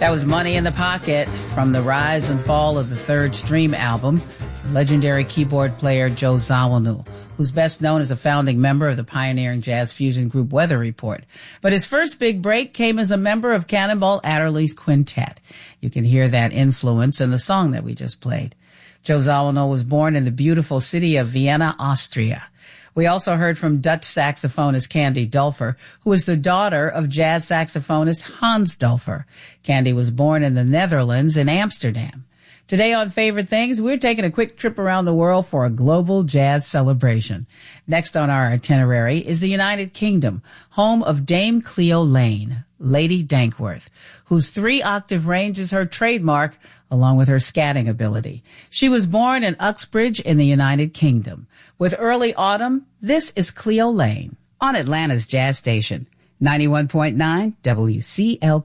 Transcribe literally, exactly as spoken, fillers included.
That was Money in the Pocket from the Rise and Fall of the Third Stream album. Legendary keyboard player Joe Zawinul, who's best known as a founding member of the pioneering jazz fusion group Weather Report. But his first big break came as a member of Cannonball Adderley's quintet. You can hear that influence in the song that we just played. Joe Zawinul was born in the beautiful city of Vienna, Austria. We also heard from Dutch saxophonist Candy Dulfer, who is the daughter of jazz saxophonist Hans Dulfer. Candy was born in the Netherlands in Amsterdam. Today on Favorite Things, we're taking a quick trip around the world for a global jazz celebration. Next on our itinerary is the United Kingdom, home of Dame Cleo Laine, Lady Dankworth, whose three-octave range is her trademark, along with her scatting ability. She was born in Uxbridge in the United Kingdom. With Early Autumn, this is Cleo Laine on Atlanta's Jazz Station, ninety-one point nine W C L.